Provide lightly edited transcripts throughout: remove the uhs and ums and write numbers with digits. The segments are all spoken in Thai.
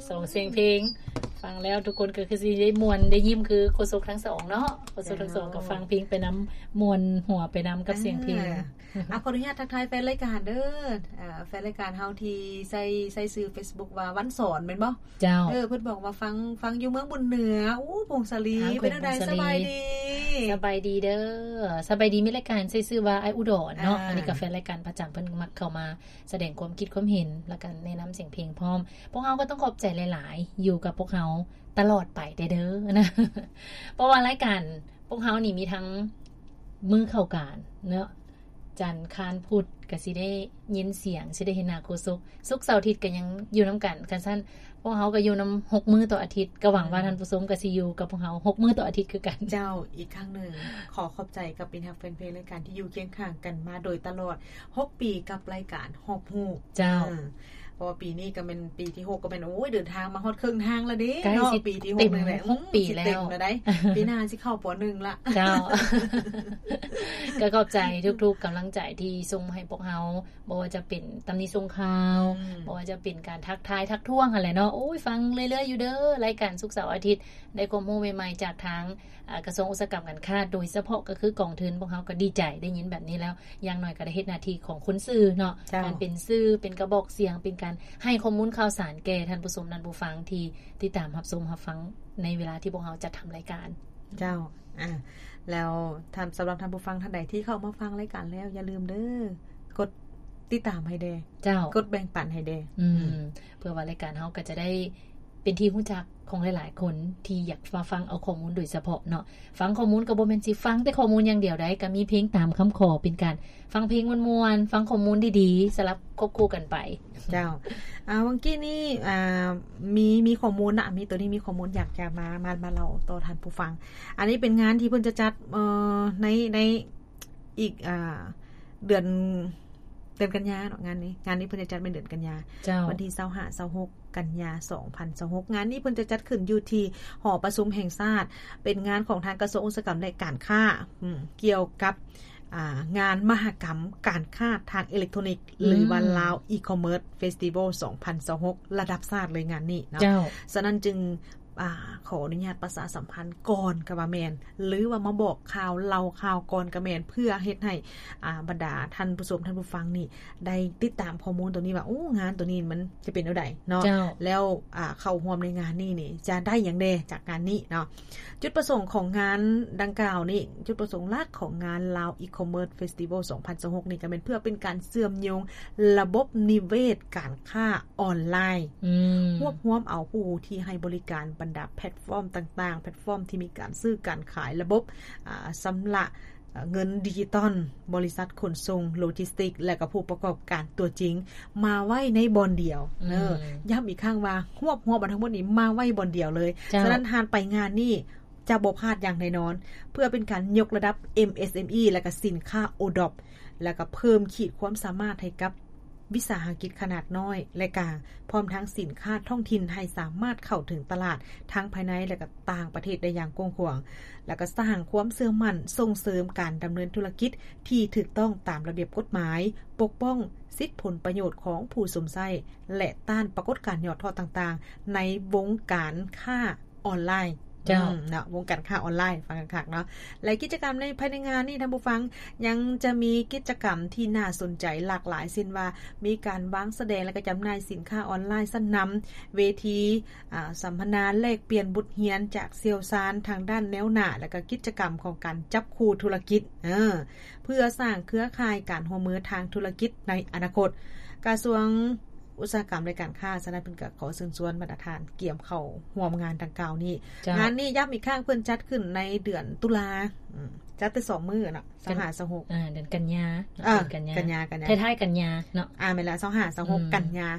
2เสียงเพลงฟังแล้วทุกคนก็คือสิได้ม่วนได้ยิ้มคือโคศกทั้ง2เนาะโคศกทั้ง2ก็ฟังเพลงไปนำม่วนหัวไปนำกับเสียงเพลงขออนุญาตทักทายแฟนรายการเด้อแฟนรายการเฮาที่ใส่ชื่อ Facebook ว่าวันสอนแม่นบ่เจ้าเพิ่นบอกว่าฟังอยู่เมืองบุญเหนือพงศลีเป็นจังได๋สบายดีเด้อสบายดีมีรายการใช้ชื่อว่าไอ้อุดรเนาะอันนี้ก็แฟนรายการประจำเพิ่นมักเข้ามาแสดงความคิดความเห็นแล้วก็แนะนำเสียงเพลงพร้อมพวกเฮาก็ต้องขอบใจหลายๆอยู่กับพวกเฮาตลอดไปเด้อนะเพราะว่ารายการพวกเฮานี่มีทั้งมือเข้าการเนาะจันทร์คานพุธก็สิได้ยินเสียงสิได้เห็นหน้าโคศกศุกร์เสาร์อาทิตย์ก็ยังอยู่นํกันกันซั่นพวกเฮาก็อยู่นํ6มื้อต่ออาทิตย์ก็หวังว่าท่านผู้ชมก็สิอยู่กับพวกเฮา6มื้อต่ออาทิตย์คือกันเจ้าอีกครั้งนึงขอขอบใจกับเป็นฮักแฟนเพลงรายการที่อยู่เคียงข้างกันมาโดยตลอด6ปีกับรายการฮอบฮู้เจ้าเพราะว่าปีนี้ก็เป็นปีที่6ก็เป็นโอ้ยเดินทางมาฮอดครึ่งทางแล้วเด้เนาะปีที่6นึงแหละปีแล้วได้ปีหน้าสิเข้าป.1 ละเจ้าก็ขอบใจทุกๆกำลังใจที่ส่งให้พวกเฮาบ่ว่าจะเป็นตำหนิส่งข่าวบ่ว่าจะเป็นการทักทายทักท้วงอะไรเนาะโอ้ยฟังเรื่อยๆอยู่เด้อรายการศุกร์เสาร์อาทิตย์ได้ความรู้ใหม่ๆจากทางกระทรวงอุตสาหกรรมการค้าโดยเฉพาะก็คือกองทุนพวกเฮาก็ดีใจได้ยินแบบนี้แล้วอย่างน้อยก็ได้เฮ็ดหน้าที่ของคนสื่อเนาะการเป็นสื่อเป็นกระบอกเสียงเป็นการให้ข้อมูลข่าวสารแก่ท่านผู้ชมท่านผู้ฟังที่ติดตามรับชมรับฟังในเวลาที่พวกเฮาจัดทำรายการเจ้าแล้วท่านสำหรับท่านผู้ฟังท่านใดที่เข้ามาฟังรายการแล้วอย่าลืมเด้อกดติดตามให้แด่เจ้ากดแบ่งปันให้แด่เพื่อว่ารายการเฮาก็จะได้เป็นที่รู้จักของหลายๆคนที่อยากฟังเอาข้อมูลโดยเฉพาะเนาะฟังข้อมูลก็บ่แม่นสิฟังแต่ข้อมูลอย่างเดียวได้ก็มีเพลงตามคำขอเป็นการฟังเพลงม่วนๆฟังข้อมูลดีๆสลับควบคู่กันไปเจ้าวันกี้นี่มีข้อมูลนะมีตัวนี้มีข้อมูลอยากจะมาเล่าต่อท่านผู้ฟังอันนี้เป็นงานที่เพิ่นจะจัดในอีกเดือนกันยาเนาะงานนี้เพิ่นจะจัดเป็นเดือนกันยาวันที่25-26กันยา2026งานนี้เพิ่นจะจัดขึ้นอยู่ที่หอประชุมแห่งชาติเป็นงานของทางกระทรวงอุตสาหกรรมและการค้าเกี่ยวกับงานมหกรรมการค้าทางอิเล็กทรอนิกส์หรือว่า Lao E-commerce Festival 2026ระดับชาติเลยงานนี้เนาะฉะนั้นจึงขออนุญาตประชาสัมพันธ์ก่อนกับแมนหรือว่ามาบอกข่าวเล่าข่าวก่อนกับแมนเพื่อเฮ็ดให้บรรดาท่านผู้ชมท่านผู้ฟังนี่ได้ติดตามข้อมูลตัวนี้ว่าโอ้งานตัวนี้มันจะเป็นเอาใดเนาะแล้วเข้าร่วมในงานนี้นี่จะได้หยังแดจากงานนี้เนาะจุดประสงค์ของงานดังกล่าวนี่จุดประสงค์หลักของงาน Lao E-commerce Festival 2026นี่ก็เป็นเพื่อเป็นการเชื่อมโยงระบบนิเวศการค้าออนไลน์รวบรวมเอาผู้ที่ให้บริการบรรดาแพลตฟอร์มต่างๆแพลตฟอร์มที่มีการซื้อการขายระบบสำหรับเงินดิจิตอลบริษัทขนส่งโลจิสติกและก็ผู้ประกอบการตัวจริงมาไว้ในบอนเดียวย้ำอีกครั้งว่าหัวทั้งหมดนี้มาไว้บอนเดียวเลยฉะนั้นทานไปงานนี้จะบ่พลาดอย่างแน่นอนเพื่อเป็นการยกระดับ MSME และก็สินค้า ODOP และก็เพิ่มขีดความสามารถให้กับวิสาหกิจขนาดน้อยและกลางพร้อมทั้งสินค้าท้องถิ่นให้สามารถเข้าถึงตลาดทั้งภายในและก็ต่างประเทศได้อย่างกว้างขวางและก็สร้างความเชื่อมั่นส่งเสริมการดำเนินธุรกิจที่ถูกต้องตามระเบียบกฎหมายปกป้องสิทธิผลประโยชน์ของผู้สวมใช้และต้านปรากฏการณ์ยอดทอดต่างๆในวงการค้าออนไลน์เนาะวงการค้าออนไลน์ฟังกันคักเนาะและกิจกรรมในภายในงานนี่ท่านผู้ฟังยังจะมีกิจกรรมที่น่าสนใจหลากหลายเช่นว่ามีการวางแสดงและก็จำหน่ายสินค้าออนไลน์ชั้นนำเวทีสัมมนาแลกเปลี่ยนบทเรียนจากเชี่ยวชาญทางด้านแนวหน้าและก็กิจกรรมของการจับคู่ธุรกิจเพื่อสร้างเครือข่ายการร่วมมือทางธุรกิจในอนาคตกระทรวงอุตสาหกรรมและการค้าสนับสนุนขอเชิญชวนมาตรฐานเกี่ยมเข้าร่วมงานดังกล่าวนี้งานนี้ย้ำอีกครั้งเพิ่นจัดขึ้นในเดือนตุลาจัดได้2มื้อเนาะ25-26 เดือนกันยากันยาท้ายๆกันยาเนาะแม่นแล้ว25-26กันยา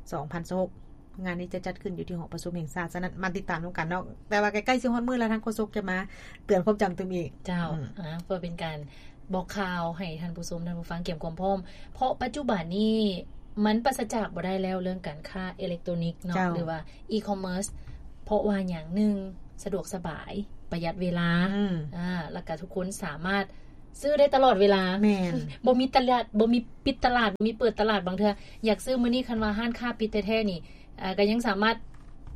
2026งานนี้จะจัดขึ้นอยู่ที่หอประชุมแห่งชาติฉะนั้นมาติดตามกันเนาะแต่ว่าใกล้ๆสิฮอดมื้อแล้วทางโฆษกจะมาเตือนความจำตึมอีกเจ้าเพื่อเป็นการบอกข่าวให้ท่านผู้ชมท่านผู้ฟังเกี่ยมความพร้อมเพราะปัจจุบันนี้มันปราศจากบ่ได้แล้วเรื่องการค้าอิเล็กทรอนิกส์เนาะหรือว่าอีคอมเมิร์ซเพราะว่าอย่างนึงสะดวกสบายประหยัดเวลาแล้วก็ทุกคนสามารถซื้อได้ตลอดเวลาแม่นบ่มีตลาดบ่มีปิดตลาดบ่มีเปิดตลาดบางเทื่ออยากซื้อมื้อนี้คันว่าร้านค้าปิดแท้ๆนี่ก็ยังสามารถ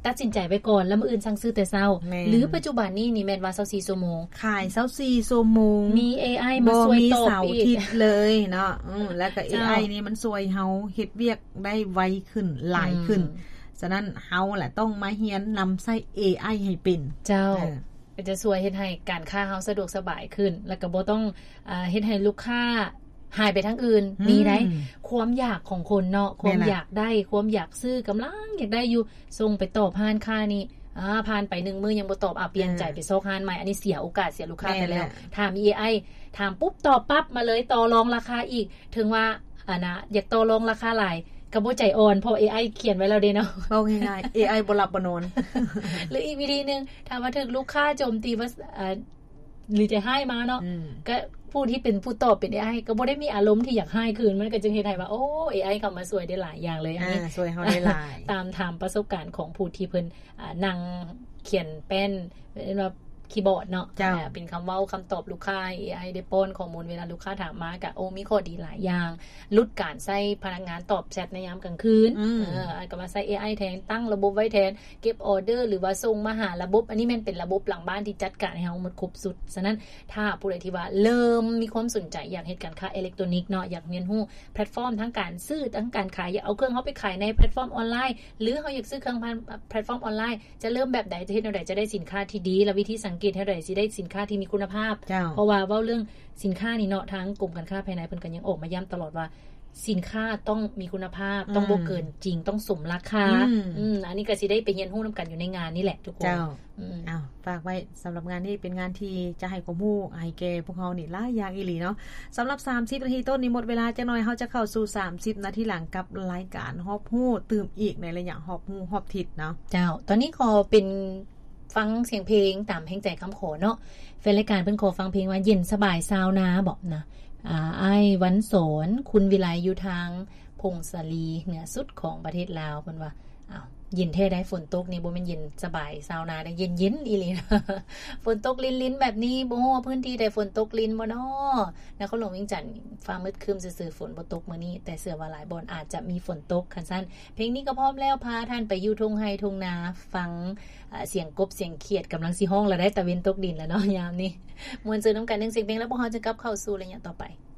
ตัดสินใจไว้ก่อนแล้วมื้ออื่นสั่งซื้อแต่เช้าหรือปัจจุบันนี้นี่แม่นว่า24ชั่วโมงขาย24ชั่วโมงมี AI มาช่วยตอบอีกเลยเนาะแล้วก็ AI นี่มันช่วยเฮาเฮ็ดเวียกได้ไวขึ้นหลายขึ้นฉะนั้นเฮาแหละต้องมาเรียนนำใช้ AI ให้เป็นเจ้าก็จะช่วยเฮ็ดให้การค้าเฮาสะดวกสบายขึ้นแล้วก็บ่ต้องเฮ็ดให้ลูกค้าหายไปทางอื่นมีได้ความอยากของคนเนาะความอยากได้ความอยากซื้อกำลังอยากได้อยู่ส่งไปตอบผ่านค่านี่ผ่านไป1มื้อยังบ่ตอบเปลี่ยนใจไปโซกานใหม่อันนี้เสียโอกาสเสียลูกค้าไปแล้วถาม AI ถามปุ๊บตอบปั๊บมาเลยต่อรองราคาอีกถึงว่านะอยากต่อรองราคาหลายก็บ่ใจอ่อนเพราะ AI เขียนไว้แล้วเด้เนาะเอาง่ายๆ AI บ่หลับบ่นอนหรืออีกวิธีนึงถ้าว่าถึงลูกค้าโจมตีว่าหรือจะให้มาเนาะก็ผู้ที่เป็นผู้ตอบเป็น AI ก็บ่ได้มีอารมณ์ที่อยากให้คืนมันก็จึงเฮ็ดให้ว่าโอ้ AI เข้ามาช่วยได้หลายอย่างเลยอันนี้ช่วยเฮาได้หลายตามถามประสบการณ์ของผู้ที่เพิ่นนั่งเขียนเป็นว่าคีย์บอร์ดเนาะเป็นคำเว้าคำตอบลูกค้า AI ได้ป้อนข้อมูลเวลาลูกค้าถามมาก็โอ้มีข้อดีหลายอย่างลดการใช้พนักงานตอบแชทในยามกลางคืนก็มาใช้ AI แทนตั้งระบบไว้แทนเก็บออเดอร์หรือว่าส่งมาหาระบบอันนี้มันเป็นระบบหลังบ้านที่จัดการให้เฮาหมดครบสุดฉะนั้นถ้าผู้ใดที่ว่าเริ่มมีความสนใจอยากเฮ็ดการค้าอิเล็กทรอนิกส์เนาะอยากเรียนรู้แพลตฟอร์มทั้งการซื้อทั้งการขายอยากเอาเครื่องเฮาไปขายในแพลตฟอร์มออนไลน์หรือเฮาอยากซื้อเครื่องผ่านแพลตฟอร์มออนไลน์จะเริ่มแบบใดจะเฮ็ดแนวใดจะได้สินค้าที่ดีและวิธีสังเกตเท่าใดสิได้สินค้าที่มีคุณภาพเพราะว่าเว้าเรื่องสินค้านี่เนาะทางกรมการค้าภายในเพิ่นก็ยังออกมาย้ำตลอดว่าสินค้าต้องมีคุณภาพต้องบ่เกินจริงต้องสมราคาอันนี้ก็สิได้ไปเรียนรู้นํากันอยู่ในงานนี่แหละทุกคนฝากไว้สำหรับงานนี้เป็นงานที่จะให้ความรู้ให้แก่พวกเฮานี่หลายอย่างอีหลีเนาะสำหรับ30นาทีต้นนี้หมดเวลาจักหน่อยเฮาจะเข้าสู่30นาทีหลังกับรายการฮอบฮู้ตื่มอีกในระยะฮอบฮู้ฮอบทิศเนาะเจ้าตอนนี้ขอเป็นฟังเสียงเพลงตามเพลงใจคำขอเนาะแฟนรายการเพิ่นขอฟังเพลงว่าเย็นสบายซาวนาบอกนะอ้ายวันโสนคุณวิไลอยู่ทางพงศลีเหนือสุดของประเทศลาวเพิ่นว่าอ้าวเย็นแท้ได้ฝนตกนี่บ่แม่นเย็นสบายซาวนาได้เย็นๆอีหลีฝนตกลิ้นๆแบบนี้บ่ฮู้ว่าพื้นที่ใดฝนตกลิ้นบ่น้อนครหลวงเวียงจันทน์ฟ้ามืดครึ้มซื่อๆฝนบ่ตกมื้อนี้แต่เชื่อว่าหลายบ่อนอาจจะมีฝนตกคั่นซั่นเพลงนี้ก็พร้อมแล้วพาท่านไปอยู่ทุ่งไร่ทุ่งนาฟังเสียงกบเสียงเขียดกำลังสิฮ้องแล้วได้ตะเวนตกดินแล้วเนาะยามนี้ม่วนซื่อนํากัน1เสียงเพลงแล้วพวกเฮาจะกลับเข้าสู่ระยะต่อไป